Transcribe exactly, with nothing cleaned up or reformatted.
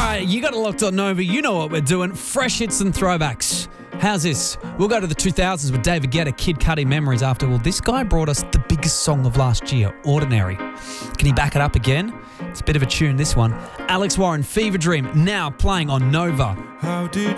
right, you got it locked on Nova. You know what we're doing. Fresh hits and throwbacks. How's this? We'll go to the two thousands with David Guetta, Kid Cudi Memories. After all, this guy brought us the biggest song of last year, Ordinary. Can he back it up again? It's a bit of a tune, this one. Alex Warren, Fever Dream, now playing on Nova. How did